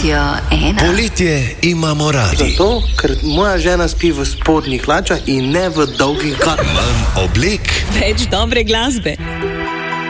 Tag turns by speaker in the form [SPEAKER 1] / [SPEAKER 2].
[SPEAKER 1] Radio 1.
[SPEAKER 2] Poletje imamo radi.
[SPEAKER 3] Zato, ker moja žena spi v spodnjih hlačah in ne v dolgih hlačah.
[SPEAKER 2] Manj oblek,
[SPEAKER 4] Več dobre glasbe.